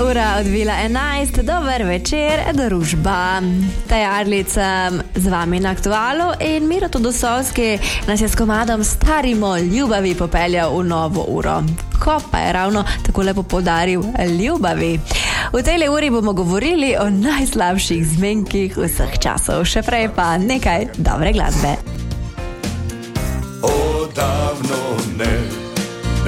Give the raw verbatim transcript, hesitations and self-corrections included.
ura odvila enajst, dober večer, družba. Teja Arlic z vami na Aktualu in Miro Tudosovski nas je s komadom Starimo ljubavi popeljal v novo uro. Ko pa je ravno tako lepo poudaril ljubavi. V tej uri bomo govorili o najslabših zmenkih vseh časov, še prej pa nekaj dobre glasbe. Odavno ne